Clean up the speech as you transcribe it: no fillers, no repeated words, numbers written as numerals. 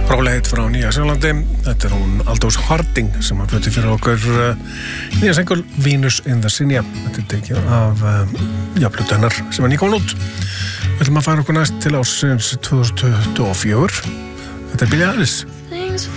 Rólegheit frá Nýja Sjálandi. Þetta hún Aldous Harding sem að flutti fyrir okkur nýja singul Venus in the Sinja. Þetta tekið af plötu hennar sem er nýkomin út. Við ætlum að fara okkur næst til ársins 2024. Þetta Billie Eilish.